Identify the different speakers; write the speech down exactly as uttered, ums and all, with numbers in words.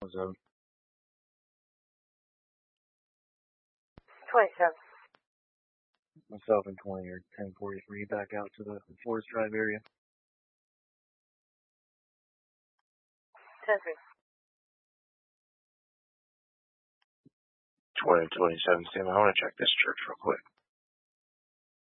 Speaker 1: Zone.
Speaker 2: twenty-seven.
Speaker 1: Myself and twenty or ten forty-three back out to the Forest Drive area.
Speaker 2: ten three.
Speaker 3: twenty twenty-seven, Sam. I want to check this church real quick.